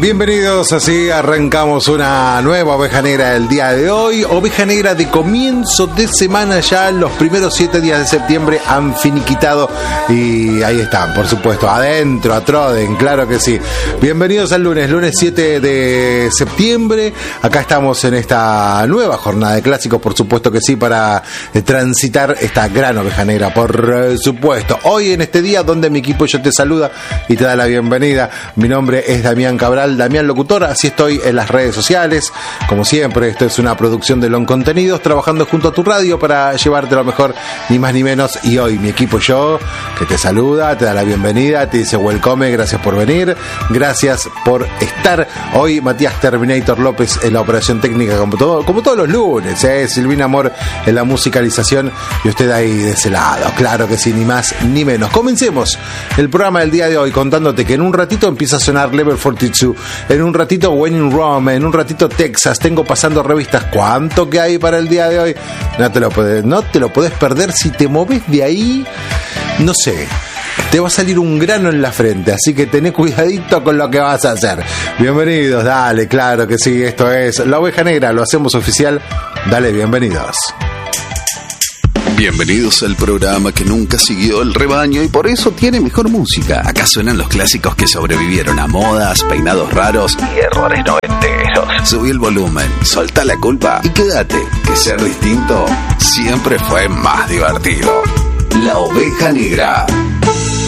Bienvenidos, así arrancamos una nueva Oveja Negra el día de hoy. Oveja Negra de comienzo de semana, ya los primeros 7 días de septiembre han finiquitado y ahí están, por supuesto, adentro, a Troden, claro que sí. Bienvenidos al lunes 7 de septiembre. Acá estamos en esta nueva jornada de clásicos, por supuesto que sí, para transitar esta gran Oveja Negra, por supuesto. Hoy en este día donde mi equipo ya te saluda y te da la bienvenida. Mi nombre es Damián Cabral, Damián Locutor, así estoy en las redes sociales. Como siempre, esto es una producción de Long Contenidos, trabajando junto a tu radio para llevarte lo mejor, ni más ni menos. Y hoy mi equipo y yo, que te saluda, te da la bienvenida, te dice welcome, gracias por venir, gracias por estar. Hoy Matías Terminator López en la operación técnica, como todos los lunes, Silvina Amor en la musicalización y usted ahí de ese lado, claro que sí, ni más ni menos. Comencemos el programa del día de hoy contándote que en un ratito empieza a sonar Level 42, en un ratito When in Rome, en un ratito Texas. Tengo pasando revistas. ¿Cuánto que hay para el día de hoy? No te lo podés perder. Si te moves de ahí, no sé, te va a salir un grano en la frente, así que tené cuidadito con lo que vas a hacer. Bienvenidos, dale, claro que sí, esto es La Oveja Negra, lo hacemos oficial. Dale, bienvenidos. Bienvenidos al programa que nunca siguió el rebaño y por eso tiene mejor música. Acá suenan los clásicos que sobrevivieron a modas, peinados raros y errores noventeros. Subí el volumen, soltá la culpa y quédate, que ser distinto siempre fue más divertido. La Oveja Negra.